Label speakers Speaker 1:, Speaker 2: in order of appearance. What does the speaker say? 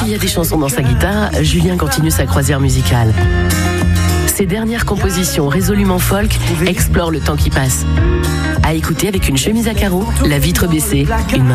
Speaker 1: qu'il y a des chansons dans sa guitare, Julien continue sa croisière musicale. Ses dernières compositions résolument folk explorent le temps qui passe. À écouter avec une chemise à carreaux, la vitre baissée, une main